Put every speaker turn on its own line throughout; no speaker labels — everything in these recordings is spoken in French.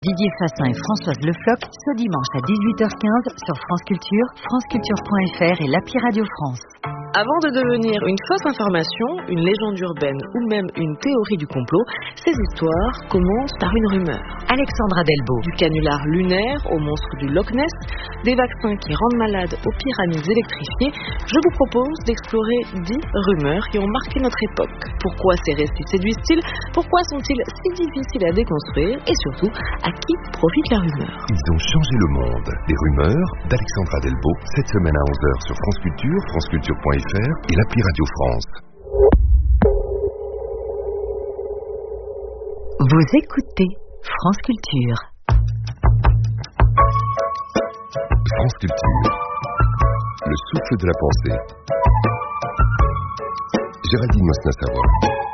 Didier Fassin et Françoise Le Floch ce dimanche à 18h15 sur France Culture, franceculture.fr et l'appli Radio France.
Avant de devenir une fausse information, une légende urbaine ou même une théorie du complot, ces histoires commencent par une rumeur.
Alexandra Delbo.
Du canular lunaire au monstre du Loch Ness, des vaccins qui rendent malades aux pyramides électrifiées, je vous propose d'explorer 10 rumeurs qui ont marqué notre époque. Pourquoi ces récits séduisent-ils? Pourquoi sont-ils si difficiles à déconstruire? Et surtout, à qui profite la rumeur?
Ils ont changé le monde. Les rumeurs d'Alexandra Delbo, cette semaine à 11h sur France Culture, franceculture.fr et l'appli Radio France.
Vous écoutez France Culture.
France Culture, le souffle de la pensée. Géraldine Mosna-Savoie.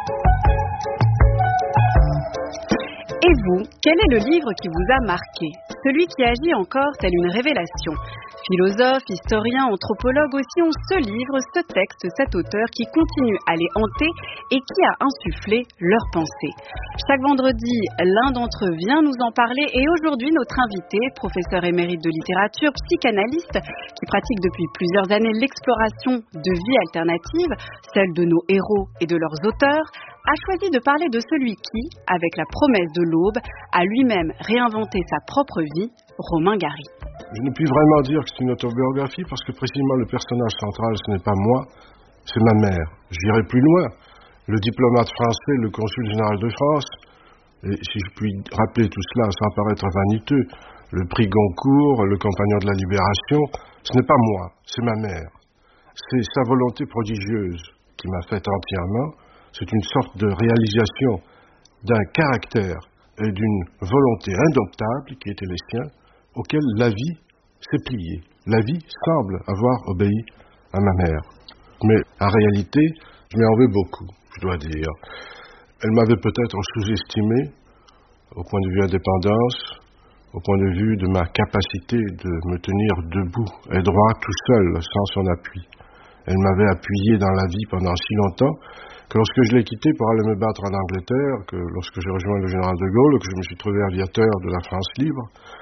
Et vous, quel est le livre qui vous a marqué? Celui qui agit encore tel une révélation. Philosophes, historiens, anthropologues aussi ont ce livre, ce texte, cet auteur qui continue à les hanter et qui a insufflé leurs pensées. Chaque vendredi, l'un d'entre eux vient nous en parler et aujourd'hui, notre invité, professeur émérite de littérature, psychanalyste, qui pratique depuis plusieurs années l'exploration de vie alternative, celle de nos héros et de leurs auteurs, a choisi de parler de celui qui, avec la promesse de l'aube, a lui-même réinventé sa propre vie, Romain Gary.
Je ne puis vraiment dire que c'est une autobiographie parce que précisément le personnage central, ce n'est pas moi, c'est ma mère. J'irai plus loin. Le diplomate français, le consul général de France, et si je puis rappeler tout cela sans paraître vaniteux, le prix Goncourt, le compagnon de la Libération, ce n'est pas moi, c'est ma mère. C'est sa volonté prodigieuse qui m'a fait entièrement. C'est une sorte de réalisation d'un caractère et d'une volonté indomptable qui étaient les siens, auquel la vie s'est pliée. La vie semble avoir obéi à ma mère. Mais en réalité, je m'en veux beaucoup, je dois dire. Elle m'avait peut-être sous-estimé au point de vue indépendance, au point de vue de ma capacité de me tenir debout et droit tout seul, sans son appui. Elle m'avait appuyé dans la vie pendant si longtemps que lorsque je l'ai quittée pour aller me battre en Angleterre, que lorsque j'ai rejoint le général de Gaulle, que je me suis trouvé aviateur de la France libre,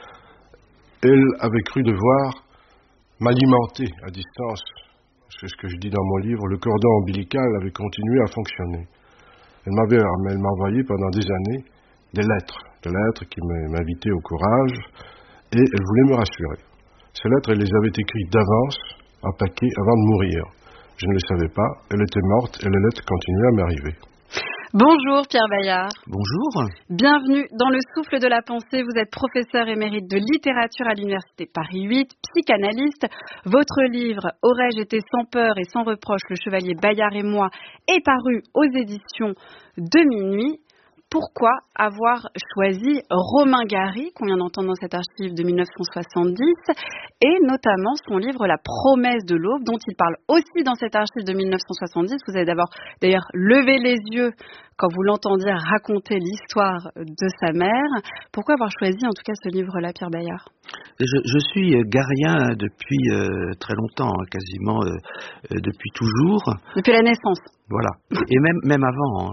elle avait cru devoir m'alimenter à distance. C'est ce que je dis dans mon livre, le cordon ombilical avait continué à fonctionner. Elle m'a envoyé pendant des années des lettres qui m'invitaient au courage, et elle voulait me rassurer. Ces lettres, elle les avait écrites d'avance, en paquet, avant de mourir. Je ne le savais pas, elle était morte et les lettres continuaient à m'arriver.
Bonjour Pierre Bayard.
Bonjour.
Bienvenue dans le souffle de la pensée. Vous êtes professeur émérite de littérature à l'université Paris 8, psychanalyste. Votre livre « Aurais-je été sans peur et sans reproche, le chevalier Bayard et moi » est paru aux éditions de Minuit. Pourquoi avoir choisi Romain Gary, qu'on vient d'entendre dans cette archive de 1970, et notamment son livre La promesse de l'aube, dont il parle aussi dans cette archive de 1970. Vous avez d'ailleurs levé les yeux quand vous l'entendiez raconter l'histoire de sa mère. Pourquoi avoir choisi en tout cas ce livre-là, Pierre Bayard?
Je suis garien depuis très longtemps, quasiment depuis toujours.
Depuis la naissance.
Voilà, et même avant.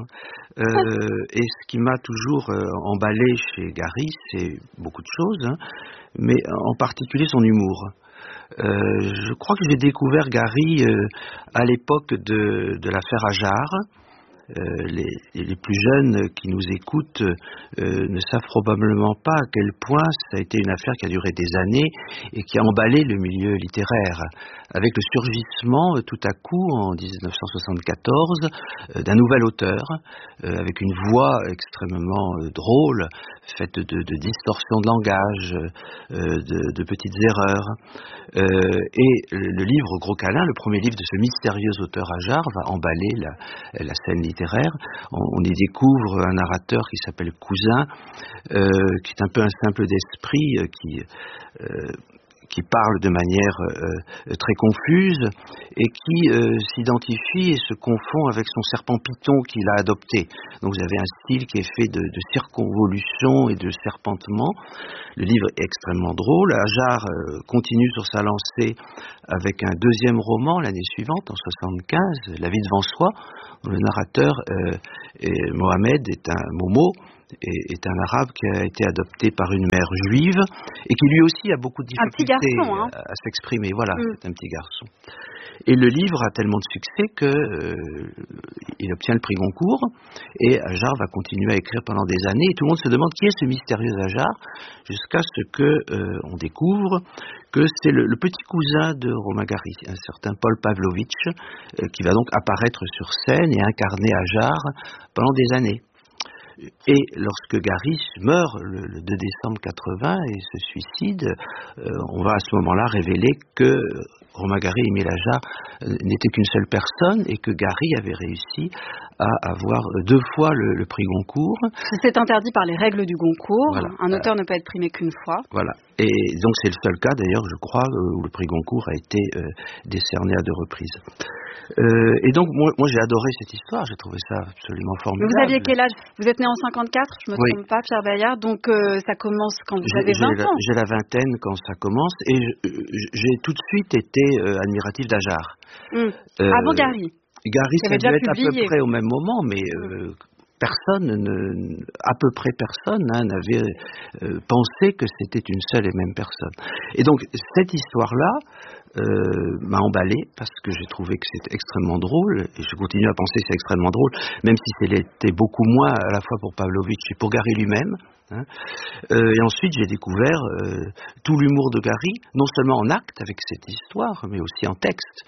Et ce qui m'a toujours emballé chez Gary, c'est beaucoup de choses, mais en particulier son humour. Je crois que j'ai découvert Gary à l'époque de l'affaire Ajard. Les plus jeunes qui nous écoutent ne savent probablement pas à quel point ça a été une affaire qui a duré des années et qui a emballé le milieu littéraire, avec le surgissement tout à coup en 1974 d'un nouvel auteur avec une voix extrêmement drôle, faite de distorsions de langage, de petites erreurs. Et le livre Gros Câlin, le premier livre de ce mystérieux auteur Ajard, va emballer la scène littéraire. On y découvre un narrateur qui s'appelle Cousin, qui est un peu un simple d'esprit, qui parle de manière très confuse et qui s'identifie et se confond avec son serpent python qu'il a adopté. Donc vous avez un style qui est fait de circonvolution et de serpentement. Le livre est extrêmement drôle. Ajard continue sur sa lancée avec un deuxième roman l'année suivante, en 1975, La vie devant soi, dont le narrateur Mohamed est un Momo, est un arabe qui a été adopté par une mère juive et qui lui aussi a beaucoup de difficultés à s'exprimer. Voilà, c'est un petit garçon. Et le livre a tellement de succès qu'il obtient le prix Goncourt et Ajar va continuer à écrire pendant des années et tout le monde se demande qui est ce mystérieux Ajar jusqu'à ce qu'on découvre que c'est le petit cousin de Romain Gary, un certain Paul Pavlovitch, qui va donc apparaître sur scène et incarner Ajar pendant des années. Et lorsque Gary meurt le 2 décembre 80 et se suicide, on va à ce moment-là révéler que Romain Gary et Émile Ajar n'étaient qu'une seule personne et que Gary avait réussi à avoir 2 fois le prix Goncourt.
C'est interdit par les règles du Goncourt. Voilà. Un auteur ne peut être primé qu'une fois.
Voilà. Et donc c'est le seul cas d'ailleurs, je crois, où le prix Goncourt a été décerné à 2 reprises. Et donc moi j'ai adoré cette histoire, j'ai trouvé ça absolument formidable.
Mais vous aviez quel âge? Vous êtes né en 54, je ne me trompe pas, Pierre Bayard, donc ça commence quand vous avez 20 ans.
J'ai la vingtaine quand ça commence et j'ai tout de suite été admiratif d'Ajar.
Avant Gary.
Gary, ça devait être à peu près au même moment, mais personne, à peu près personne, n'avait pensé que c'était une seule et même personne. Et donc cette histoire-là m'a emballé parce que j'ai trouvé que c'était extrêmement drôle et je continue à penser que c'est extrêmement drôle, même si c'était beaucoup moins à la fois pour Pavlovitch et pour Gary lui-même. Et ensuite j'ai découvert tout l'humour de Gary, non seulement en acte avec cette histoire, mais aussi en texte.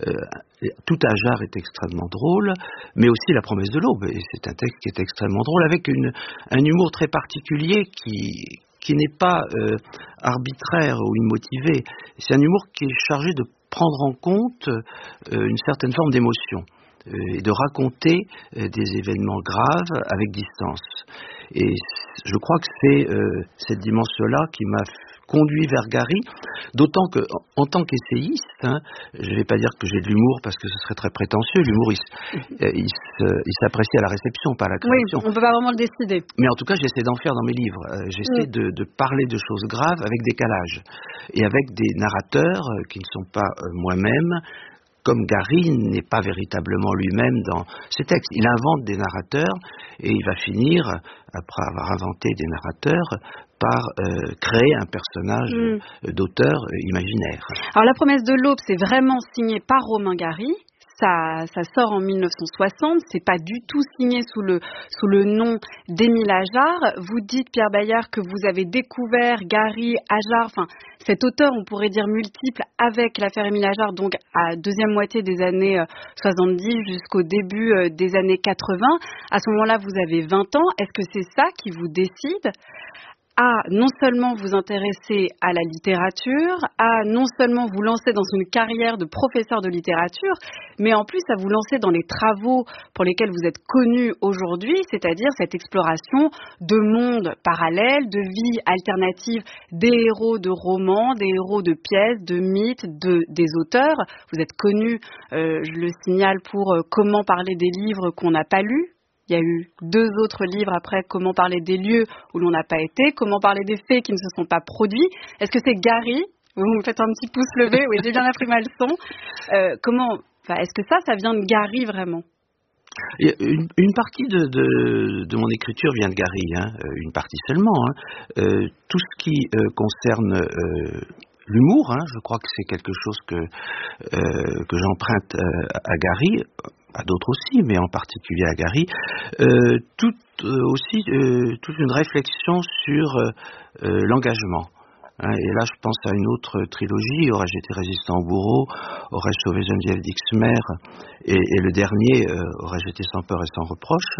Tout Ajar est extrêmement drôle, mais aussi La promesse de l'aube, et c'est un texte qui est extrêmement drôle, avec un humour très particulier qui n'est pas arbitraire ou immotivé. C'est un humour qui est chargé de prendre en compte une certaine forme d'émotion et de raconter des événements graves avec distance. Et je crois que c'est cette dimension-là qui m'a conduit vers Gary, d'autant que en tant qu'essayiste, je ne vais pas dire que j'ai de l'humour parce que ce serait très prétentieux, l'humour il s'apprécie à la réception, pas à la création.
Oui, on ne peut pas vraiment le décider.
Mais en tout cas, j'essaie d'en faire dans mes livres. J'essaie de parler de choses graves avec décalage et avec des narrateurs qui ne sont pas moi-même, comme Gary n'est pas véritablement lui-même dans ses textes. Il invente des narrateurs et il va finir, après avoir inventé des narrateurs, par créer un personnage d'auteur imaginaire.
Alors La promesse de l'aube, c'est vraiment signé par Romain Gary. Ça sort en 1960, c'est pas du tout signé sous le nom d'Émile Ajar. Vous dites, Pierre Bayard, que vous avez découvert Gary, Ajar, enfin cet auteur, on pourrait dire multiple, avec l'affaire Émile Ajar, donc à deuxième moitié des années 70 jusqu'au début des années 80. À ce moment-là, vous avez 20 ans. Est-ce que c'est ça qui vous décide à non seulement vous intéresser à la littérature, à non seulement vous lancer dans une carrière de professeur de littérature, mais en plus à vous lancer dans les travaux pour lesquels vous êtes connu aujourd'hui, c'est-à-dire cette exploration de mondes parallèles, de vies alternatives des héros de romans, des héros de pièces, de mythes, des auteurs. Vous êtes connu, je le signale, pour Comment parler des livres qu'on n'a pas lus. Il y a eu 2 autres livres après, Comment parler des lieux où l'on n'a pas été, Comment parler des faits qui ne se sont pas produits. Est-ce que c'est Gary? Vous me faites un petit pouce levé, oui, j'ai bien appris ma leçon. Est-ce que ça vient de Gary vraiment?
Une partie de mon écriture vient de Gary, une partie seulement. Tout ce qui concerne l'humour, je crois que c'est quelque chose que j'emprunte à Gary, à d'autres aussi, mais en particulier à Gary, toute une réflexion sur l'engagement. Et là, je pense à une autre trilogie, Aurais-je été résistant au bourreau, Aurais-je sauvé Geneviève Dixmer, et le dernier, Aurais-je été sans peur et sans reproche.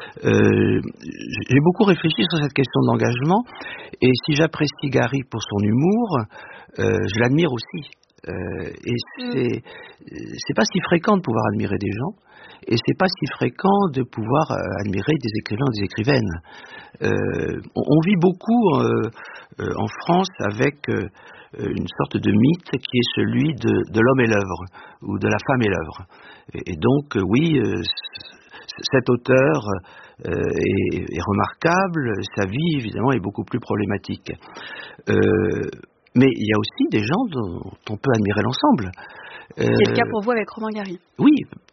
J'ai beaucoup réfléchi sur cette question de l'engagement, et si j'apprécie Gary pour son humour, je l'admire aussi. Et c'est pas si fréquent de pouvoir admirer des gens, et c'est pas si fréquent de pouvoir admirer des écrivains ou des écrivaines. On vit beaucoup en France avec une sorte de mythe qui est celui de l'homme et l'œuvre, ou de la femme et l'œuvre. Et donc, oui, cet auteur est remarquable, sa vie, évidemment, est beaucoup plus problématique. Mais il y a aussi des gens dont on peut admirer l'ensemble.
C'est le cas pour vous avec Romain Gary.
Oui,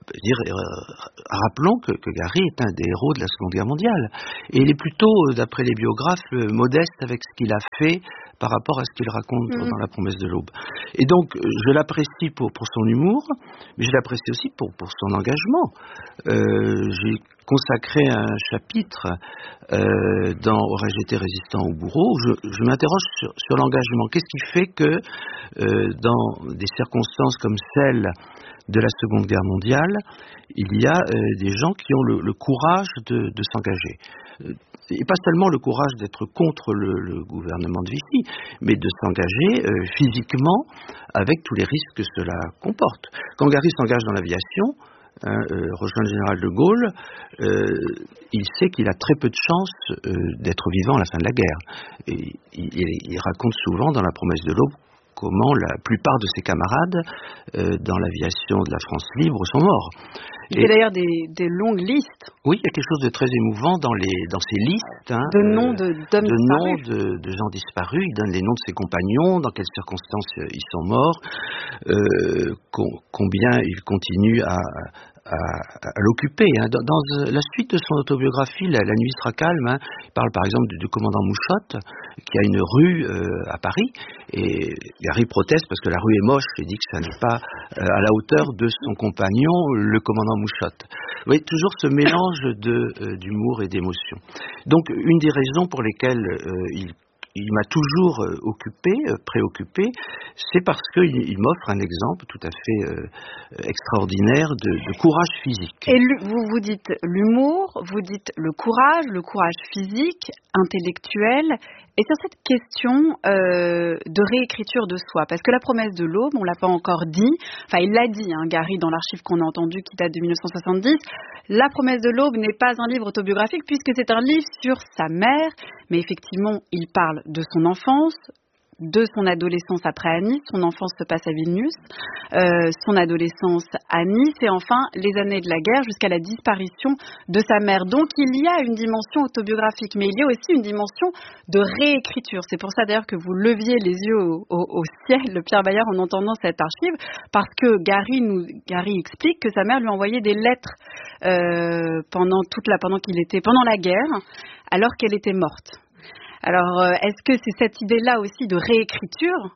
rappelons que Gary est un des héros de la Seconde Guerre mondiale. Et il est plutôt, d'après les biographes, modeste avec ce qu'il a fait par rapport à ce qu'il raconte dans La promesse de l'aube. Et donc, je l'apprécie pour son humour, mais je l'apprécie aussi pour son engagement. J'ai consacré un chapitre dans Aurais-je été résistant au bourreau, je m'interroge sur l'engagement. Qu'est-ce qui fait que dans des circonstances comme celle de la Seconde Guerre mondiale, il y a des gens qui ont le courage de s'engager. Et pas seulement le courage d'être contre le gouvernement de Vichy, mais de s'engager physiquement avec tous les risques que cela comporte. Quand Gary s'engage dans l'aviation, rejoint le général de Gaulle, il sait qu'il a très peu de chances d'être vivant à la fin de la guerre. Et il raconte souvent dans La promesse de l'aube comment la plupart de ses camarades dans l'aviation de la France libre sont morts.
Il y a d'ailleurs des longues listes.
Oui, il y a quelque chose de très émouvant dans ces listes.
De noms d'hommes disparus.
De gens disparus. Il donne les noms de ses compagnons, dans quelles circonstances ils sont morts, combien ils continuent à l'occuper. Dans la suite de son autobiographie, La nuit sera calme, il parle par exemple du commandant Mouchotte, qui a une rue à Paris, et Gary proteste parce que la rue est moche, et dit que ça n'est pas à la hauteur de son compagnon, le commandant Mouchotte. Vous voyez, toujours ce mélange d'humour et d'émotion. Donc, une des raisons pour lesquelles il m'a toujours préoccupé, c'est parce qu'il m'offre un exemple tout à fait extraordinaire de courage physique.
Et vous dites l'humour, vous dites le courage physique, intellectuel, et sur cette question de réécriture de soi, parce que La promesse de l'aube, on l'a pas encore dit, enfin il l'a dit, Gary, dans l'archive qu'on a entendu qui date de 1970, La promesse de l'aube n'est pas un livre autobiographique puisque c'est un livre sur sa mère, mais effectivement il parle de son enfance, de son adolescence après à Nice, son enfance se passe à Vilnius, son adolescence à Nice et enfin les années de la guerre jusqu'à la disparition de sa mère. Donc il y a une dimension autobiographique, mais il y a aussi une dimension de réécriture. C'est pour ça d'ailleurs que vous leviez les yeux au ciel, Pierre Bayard, en entendant cette archive, parce que Gary explique que sa mère lui envoyait des lettres pendant la guerre, alors qu'elle était morte. Alors, est-ce que c'est cette idée-là aussi de réécriture,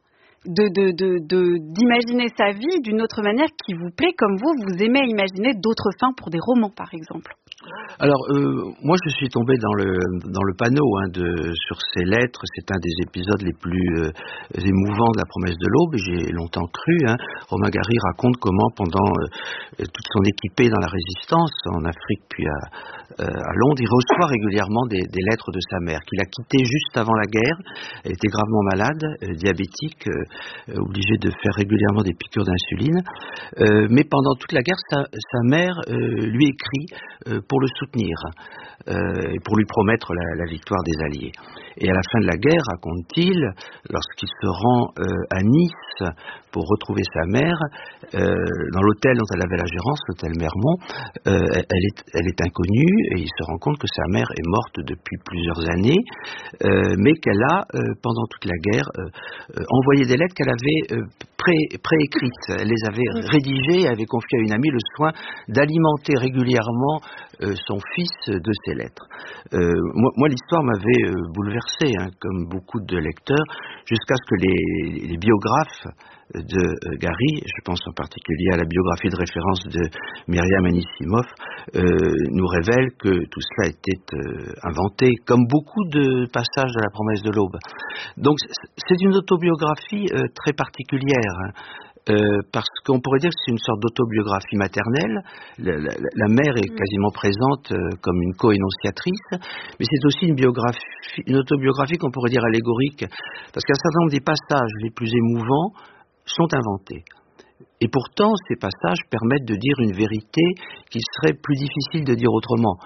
d'imaginer sa vie d'une autre manière qui vous plaît, comme vous aimez imaginer d'autres fins pour des romans, par exemple?
Alors, moi je suis tombé dans le panneau sur ces lettres. C'est un des épisodes les plus émouvants de La promesse de l'aube. J'ai longtemps cru. Romain Gary raconte comment pendant toute son équipée dans la résistance, en Afrique puis à Londres, il reçoit régulièrement des lettres de sa mère, qu'il a quittée juste avant la guerre. Elle était gravement malade, diabétique, obligée de faire régulièrement des piqûres d'insuline. Mais pendant toute la guerre, sa mère lui écrit pour le soutenir et pour lui promettre la victoire des Alliés. Et à la fin de la guerre, raconte-t-il, lorsqu'il se rend à Nice pour retrouver sa mère, dans l'hôtel dont elle avait la gérance, l'hôtel Mermont, elle est inconnue et il se rend compte que sa mère est morte depuis plusieurs années, mais qu'elle a, pendant toute la guerre, envoyé des lettres qu'elle avait préécrites. Elle les avait rédigées et avait confié à une amie le soin d'alimenter régulièrement son fils de ces lettres. Moi, l'histoire m'avait bouleversé, comme beaucoup de lecteurs, jusqu'à ce que les biographes de Gary, je pense en particulier à la biographie de référence de Myriam Anisimov, nous révèlent que tout cela était inventé, comme beaucoup de passages de La promesse de l'aube. Donc c'est une autobiographie très particulière, parce qu'on pourrait dire que c'est une sorte d'autobiographie maternelle. La mère est quasiment présente comme une co-énonciatrice, mais c'est aussi une autobiographie qu'on pourrait dire allégorique, parce qu'un certain nombre des passages les plus émouvants sont inventés. Et pourtant, ces passages permettent de dire une vérité qu'il serait plus difficile de dire autrement.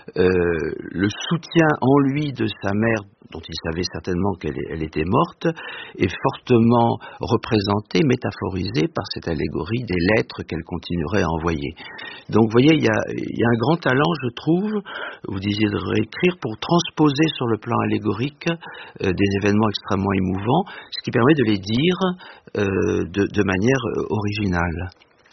Le soutien en lui de sa mère, dont il savait certainement qu'elle était morte, est fortement représenté, métaphorisé par cette allégorie des lettres qu'elle continuerait à envoyer. Donc, vous voyez, il y a un grand talent, je trouve, vous disiez de réécrire, pour transposer sur le plan allégorique des événements extrêmement émouvants, ce qui permet de les dire de manière originale. original.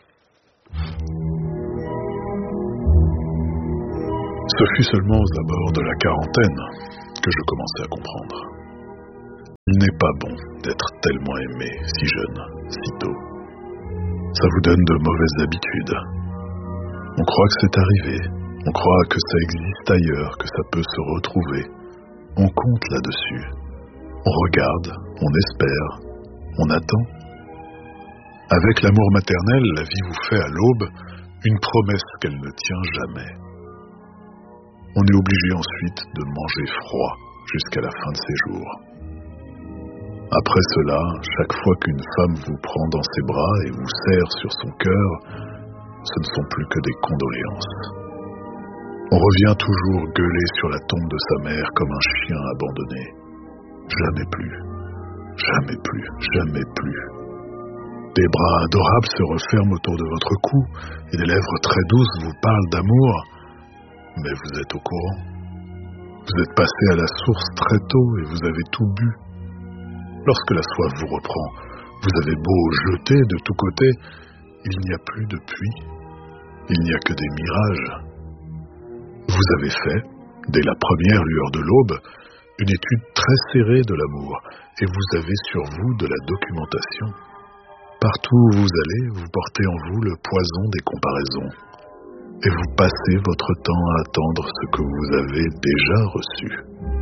Ce fut seulement aux abords de la quarantaine que je commençai à comprendre. Il n'est pas bon d'être tellement aimé si jeune, si tôt. Ça vous donne de mauvaises habitudes. On croit que c'est arrivé, on croit que ça existe ailleurs, que ça peut se retrouver. On compte là-dessus. On regarde, on espère, on attend. Avec l'amour maternel, la vie vous fait à l'aube une promesse qu'elle ne tient jamais. On est obligé ensuite de manger froid jusqu'à la fin de ses jours. Après cela, chaque fois qu'une femme vous prend dans ses bras et vous serre sur son cœur, ce ne sont plus que des condoléances. On revient toujours gueuler sur la tombe de sa mère comme un chien abandonné. Jamais plus, jamais plus, jamais plus. Des bras adorables se referment autour de votre cou et des lèvres très douces vous parlent d'amour. Mais vous êtes au courant. Vous êtes passé à la source très tôt et vous avez tout bu. Lorsque la soif vous reprend, vous avez beau jeter de tous côtés, il n'y a plus de puits. Il n'y a que des mirages. Vous avez fait, dès la première lueur de l'aube, une étude très serrée de l'amour et vous avez sur vous de la documentation. Partout où vous allez, vous portez en vous le poison des comparaisons. Et vous passez votre temps à attendre ce que vous avez déjà reçu.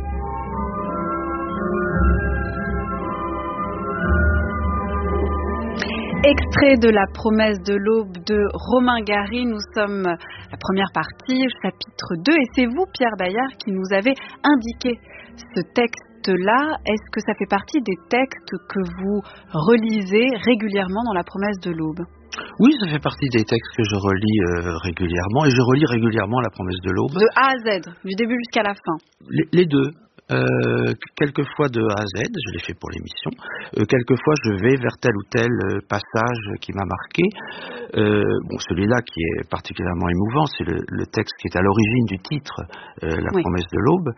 Extrait de La promesse de l'aube de Romain Gary. Nous sommes la première partie, chapitre 2. Et c'est vous, Pierre Bayard, qui nous avez indiqué ce texte-là. Est-ce que ça fait partie des textes que vous relisez régulièrement dans La promesse de l'aube ?
Oui, ça fait partie des textes que je relis régulièrement, et je relis régulièrement La promesse de l'aube.
De A à Z, du début jusqu'à la fin.
Les deux. Quelquefois de A à Z, je l'ai fait pour l'émission. Quelquefois, je vais vers tel ou tel passage qui m'a marqué. Celui-là qui est particulièrement émouvant, c'est le texte qui est à l'origine du titre, La promesse de l'aube.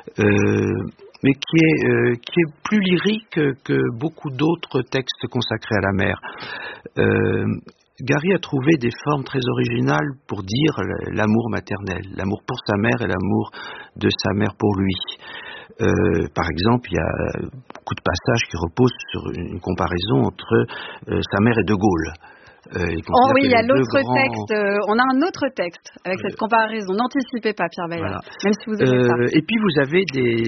Mais qui est plus lyrique que beaucoup d'autres textes consacrés à la mer. Gary a trouvé des formes très originales pour dire l'amour maternel, l'amour pour sa mère et l'amour de sa mère pour lui. Par exemple, il y a beaucoup de passages qui reposent sur une comparaison entre sa mère et De Gaulle.
Oui, il y a l'autre texte. On a un autre texte avec cette comparaison. N'anticipez pas, Pierre Bayard, même si vous aimez ça.
Et puis vous avez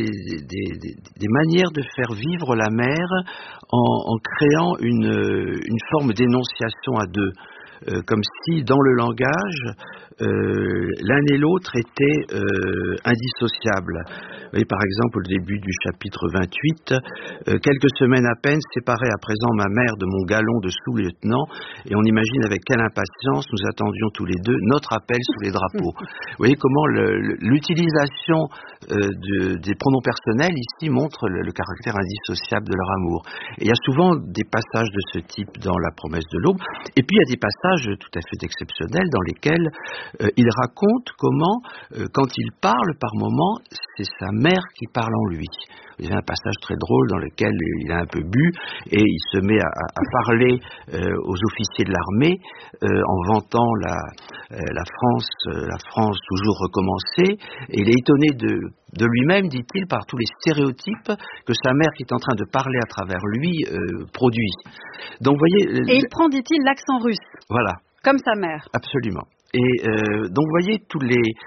des manières de faire vivre la mer en créant une forme d'énonciation à deux. Comme si dans le langage, l'un et l'autre étaient indissociables. Vous voyez, par exemple, au début du chapitre 28, quelques semaines à peine séparées à présent ma mère de mon galon de sous-lieutenant, et on imagine avec quelle impatience nous attendions tous les deux notre appel sous les drapeaux. Vous voyez comment l'utilisation des pronoms personnels ici montre le caractère indissociable de leur amour. Et il y a souvent des passages de ce type dans La promesse de l'aube, et puis il y a des passages tout à fait exceptionnels dans lesquels il raconte comment, quand il parle par moments, c'est sa mère qui parle en lui. Il y a un passage très drôle dans lequel il a un peu bu et il se met à parler aux officiers de l'armée en vantant la France toujours recommencée, et il est étonné de lui-même, dit-il, par tous les stéréotypes que sa mère, qui est en train de parler à travers lui, produit. Donc, vous voyez,
et il prend, dit-il, l'accent russe.
Voilà.
Comme sa mère.
Absolument. Et donc, vous voyez, toutes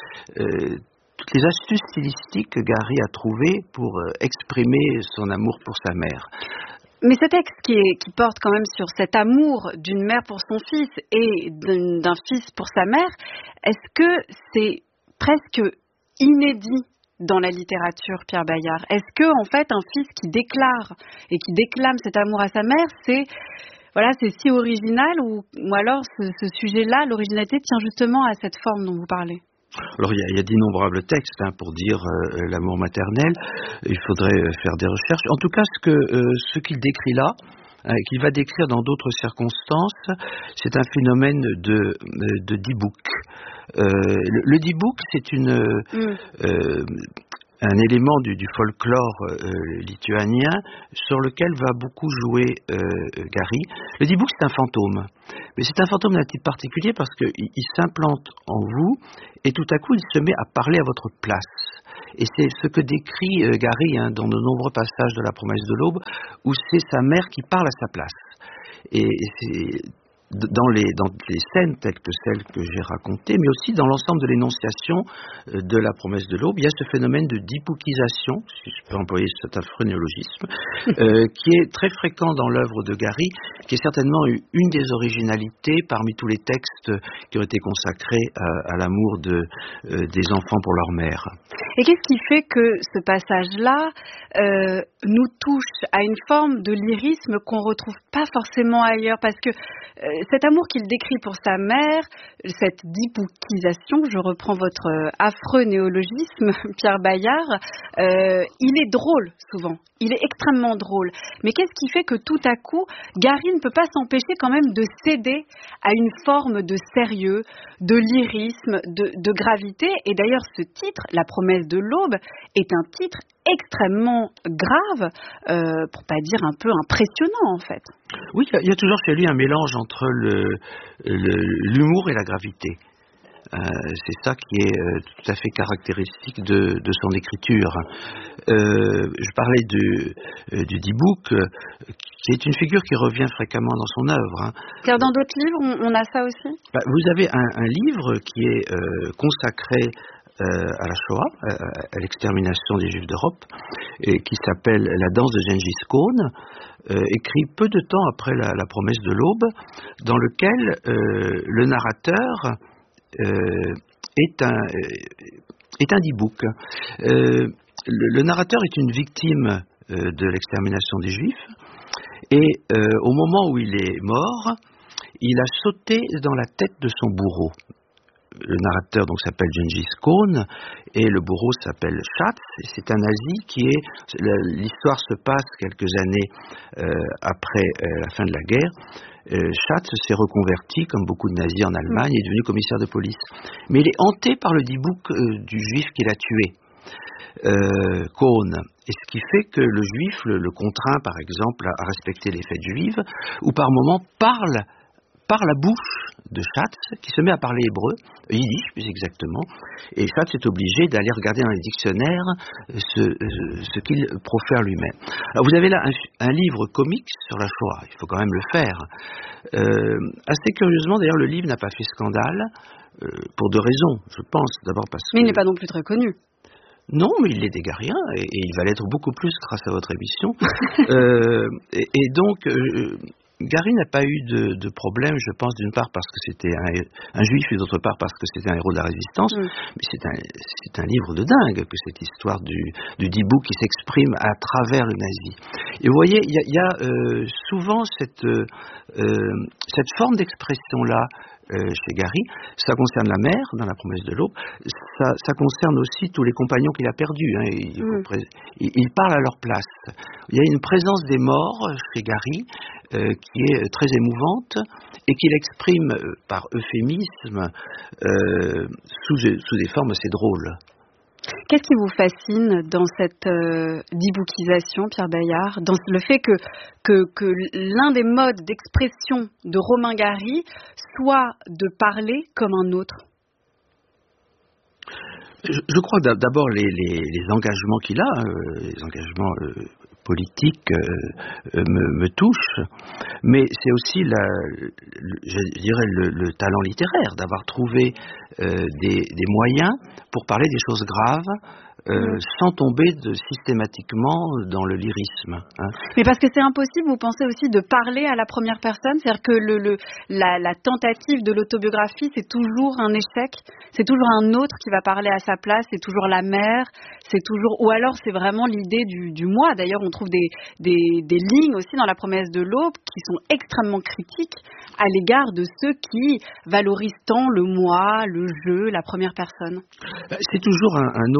les astuces stylistiques que Gary a trouvées pour exprimer son amour pour sa mère.
Mais ce texte qui porte quand même sur cet amour d'une mère pour son fils et d'un fils pour sa mère, est-ce que c'est presque inédit dans la littérature, Pierre Bayard? Est-ce que, en fait, un fils qui déclare et qui déclame cet amour à sa mère, c'est si original, ou alors ce sujet-là, l'originalité tient justement à cette forme dont vous parlez?
Alors il y a d'innombrables textes pour dire l'amour maternel. Il faudrait faire des recherches. En tout cas, ce qu'il décrit là, qu'il va décrire dans d'autres circonstances, c'est un phénomène de D-book. Le D-book, c'est un élément du folklore lituanien sur lequel va beaucoup jouer Gary. Le Dybbuk, c'est un fantôme, mais c'est un fantôme d'un type particulier parce qu'il s'implante en vous et tout à coup il se met à parler à votre place. Et c'est ce que décrit Gary dans de nombreux passages de La Promesse de l'Aube, où c'est sa mère qui parle à sa place. Et c'est dans les scènes telles que celles que j'ai racontées, mais aussi dans l'ensemble de l'énonciation de La Promesse de l'Aube, il y a ce phénomène de dybbukisation, si je peux employer cet affreux néologisme, qui est très fréquent dans l'œuvre de Gary, qui est certainement une des originalités parmi tous les textes qui ont été consacrés à l'amour des enfants pour leur mère.
Et qu'est-ce qui fait que ce passage-là nous touche à une forme de lyrisme qu'on retrouve pas forcément ailleurs? Parce que cet amour qu'il décrit pour sa mère, cette dybbukisation, je reprends votre affreux néologisme, Pierre Bayard, il est drôle souvent, il est extrêmement drôle. Mais qu'est-ce qui fait que tout à coup, Gary ne peut pas s'empêcher quand même de céder à une forme de sérieux, de lyrisme, de gravité? Et d'ailleurs, ce titre, La Promesse de l'Aube, est un titre extrêmement grave, pour pas dire un peu impressionnant en fait.
Oui, il y a toujours chez lui un mélange entre l'humour et la gravité. C'est ça qui est tout à fait caractéristique de son écriture. Je parlais du Dybbuk, qui est une figure qui revient fréquemment dans son œuvre.
Car dans d'autres livres, on a ça aussi?
Vous avez un livre qui est consacré à la Shoah, à l'extermination des Juifs d'Europe, et qui s'appelle La danse de Gengis Khan, écrit peu de temps après la Promesse de l'Aube, dans lequel le narrateur est un Dybbuk. Le narrateur est une victime de l'extermination des Juifs, et au moment où il est mort, il a sauté dans la tête de son bourreau. Le narrateur donc s'appelle Gengis Khan et le bourreau s'appelle Schatz. C'est un nazi l'histoire se passe quelques années après la fin de la guerre. Schatz s'est reconverti, comme beaucoup de nazis en Allemagne, et est devenu commissaire de police. Mais il est hanté par le Dybbuk du juif qu'il a tué, Khan. Et ce qui fait que le juif le contraint, par exemple, à respecter les fêtes juives, ou par moments parle par la bouche de Schatz, qui se met à parler hébreu, yiddish plus exactement, et Schatz est obligé d'aller regarder dans les dictionnaires ce qu'il profère lui-même. Alors vous avez là un livre comique sur la Shoah, il faut quand même le faire. Assez curieusement, d'ailleurs, le livre n'a pas fait scandale, pour deux raisons, je pense. D'abord parce que...
Mais il n'est pas non plus très connu.
Non, mais il est des Garien, et il va l'être beaucoup plus grâce à votre émission. Et donc... Gary n'a pas eu de problème, je pense, d'une part parce que c'était un juif et d'autre part parce que c'était un héros de la résistance, mais c'est un livre de dingue que cette histoire du Dybbuk qui s'exprime à travers le nazi. Et vous voyez, il y a souvent cette forme d'expression-là chez Gary. Ça concerne la mère dans La Promesse de l'Aube, ça concerne aussi tous les compagnons qu'il a perdus. Il parle à leur place. Il y a une présence des morts chez Gary qui est très émouvante et qu'il exprime par euphémisme sous des formes assez drôles.
Qu'est-ce qui vous fascine dans cette dybbukisation, Pierre Bayard, dans le fait que l'un des modes d'expression de Romain Gary soit de parler comme un autre?
Je crois d'abord les engagements qu'il a, les engagements politiques me touchent, mais c'est aussi je dirais le talent littéraire d'avoir trouvé des moyens pour parler des choses graves sans tomber systématiquement dans le lyrisme.
Mais parce que c'est impossible, vous pensez aussi, de parler à la première personne, c'est-à-dire que la tentative de l'autobiographie, c'est toujours un échec, c'est toujours un autre qui va parler à sa place, c'est toujours la mère, c'est toujours, ou alors c'est vraiment l'idée du moi. D'ailleurs, on trouve des lignes aussi dans La Promesse de l'Aube qui sont extrêmement critiques à l'égard de ceux qui valorisent tant le moi, le jeu, la première personne.
C'est toujours un autre qui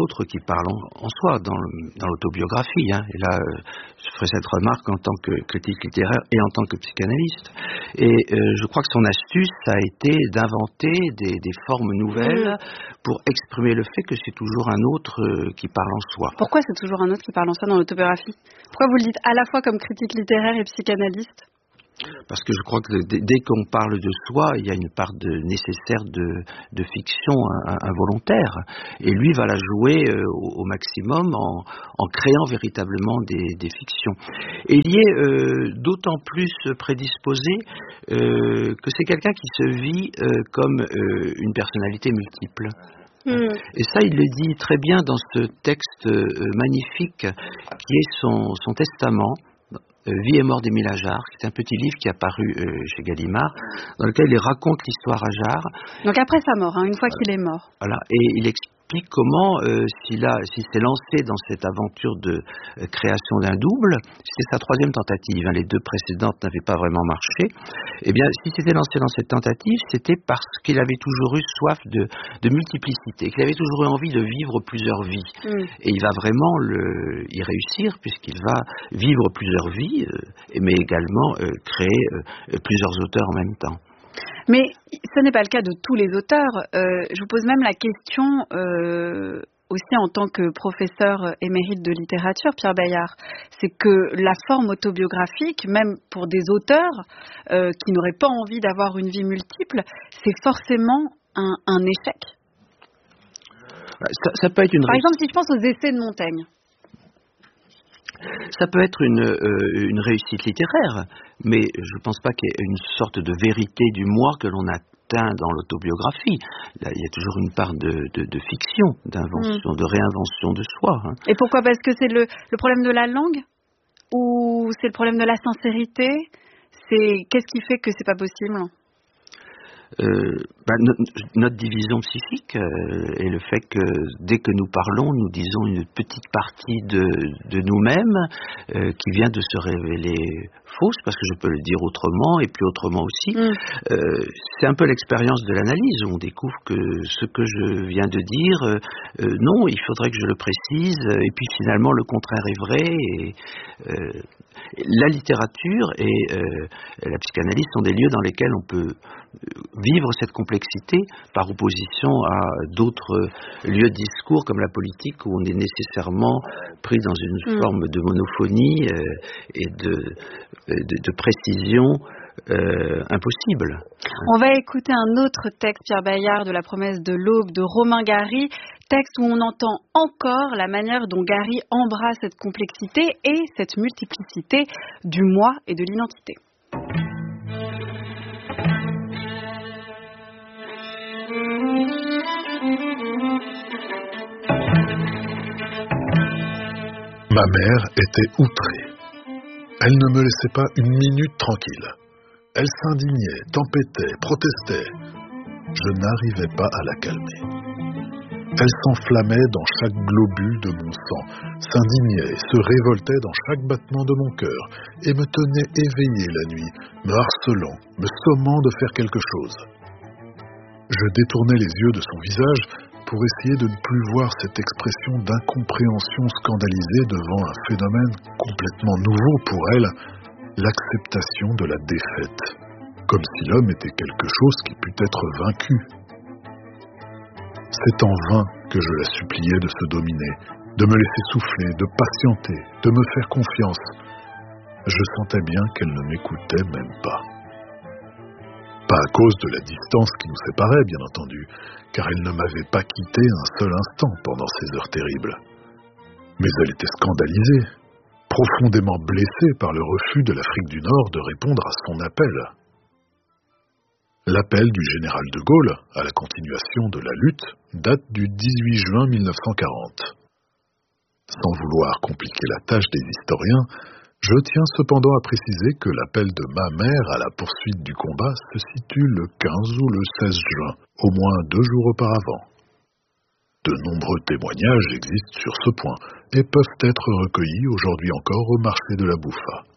parle en soi, dans l'autobiographie. Et là, je ferai cette remarque en tant que critique littéraire et en tant que psychanalyste. Et je crois que son astuce, ça a été d'inventer des formes nouvelles pour exprimer le fait que c'est toujours un autre qui parle en soi.
Pourquoi c'est toujours un autre qui parle en soi dans l'autobiographie? Pourquoi vous le dites à la fois comme critique littéraire et psychanalyste?
Parce que je crois que dès qu'on parle de soi, il y a une part nécessaire de fiction involontaire. Et lui va la jouer au maximum en créant véritablement des fictions. Et il y est d'autant plus prédisposé que c'est quelqu'un qui se vit comme une personnalité multiple. Et ça, il le dit très bien dans ce texte magnifique qui est son testament. Vie et mort d'Émile Ajar, qui est un petit livre qui est apparu chez Gallimard, dans lequel il raconte l'histoire Ajar.
Donc après sa mort, une fois qu'il est mort.
Voilà, et il explique comment, s'il s'est lancé dans cette aventure de création d'un double, c'était sa 3e tentative, les 2 précédentes n'avaient pas vraiment marché. Eh bien, s'il s'était lancé dans cette tentative, c'était parce qu'il avait toujours eu soif de multiplicité, qu'il avait toujours eu envie de vivre plusieurs vies. Et il va vraiment y réussir, puisqu'il va vivre plusieurs vies, mais également créer plusieurs auteurs en même temps.
Mais ce n'est pas le cas de tous les auteurs. Je vous pose même la question aussi en tant que professeur émérite de littérature, Pierre Bayard. C'est que la forme autobiographique, même pour des auteurs qui n'auraient pas envie d'avoir une vie multiple, c'est forcément un échec.
Ça peut être
Par exemple, si je pense aux essais de Montaigne.
Ça peut être une réussite littéraire, mais je ne pense pas qu'il y ait une sorte de vérité du moi que l'on atteint dans l'autobiographie. Là, il y a toujours une part de fiction, d'invention, de réinvention de soi.
Et pourquoi? Parce que c'est le problème de la langue? Ou c'est le problème de la sincérité? Qu'est-ce qui fait que c'est pas possible?
Notre division psychique et le fait que dès que nous parlons, nous disons une petite partie de nous-mêmes qui vient de se révéler fausse, parce que je peux le dire autrement et puis autrement aussi. C'est un peu l'expérience de l'analyse où on découvre que ce que je viens de dire, non, il faudrait que je le précise, et puis finalement le contraire est vrai. Et la littérature et la psychanalyse sont des lieux dans lesquels on peut vivre cette complexité par opposition à d'autres lieux de discours comme la politique où on est nécessairement pris dans une forme de monophonie et de précision impossible.
On va écouter un autre texte, Pierre Bayard, de La promesse de l'aube de Romain Gary, texte où on entend encore la manière dont Gary embrasse cette complexité et cette multiplicité du moi et de l'identité.
Ma mère était outrée. Elle ne me laissait pas une minute tranquille. Elle s'indignait, tempêtait, protestait. Je n'arrivais pas à la calmer. Elle s'enflammait dans chaque globule de mon sang, s'indignait, se révoltait dans chaque battement de mon cœur, et me tenait éveillé la nuit, me harcelant, me sommant de faire quelque chose. Je détournais les yeux de son visage pour essayer de ne plus voir cette expression d'incompréhension scandalisée devant un phénomène complètement nouveau pour elle, l'acceptation de la défaite, comme si l'homme était quelque chose qui pût être vaincu. C'est en vain que je la suppliais de se dominer, de me laisser souffler, de patienter, de me faire confiance. Je sentais bien qu'elle ne m'écoutait même pas. Pas à cause de la distance qui nous séparait, bien entendu, car elle ne m'avait pas quitté un seul instant pendant ces heures terribles. Mais elle était scandalisée, profondément blessée par le refus de l'Afrique du Nord de répondre à son appel. L'appel du général de Gaulle à la continuation de la lutte date du 18 juin 1940. Sans vouloir compliquer la tâche des historiens, je tiens cependant à préciser que l'appel de ma mère à la poursuite du combat se situe le 15 ou le 16 juin, au moins 2 jours auparavant. De nombreux témoignages existent sur ce point et peuvent être recueillis aujourd'hui encore au marché de la Bouffa.